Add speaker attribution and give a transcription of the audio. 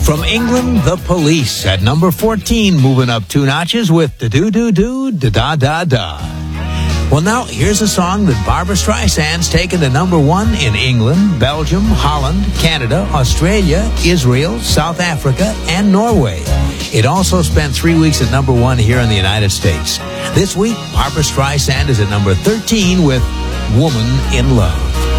Speaker 1: From England, The Police at number 14, moving up 2 notches with da-do-do-do, da-da-da-da. Well, now, here's a song that Barbra Streisand's taken to number 1 in England, Belgium, Holland, Canada, Australia, Israel, South Africa, and Norway. It also spent 3 weeks at number 1 here in the United States. This week, Barbra Streisand is at number 13 with Woman in Love.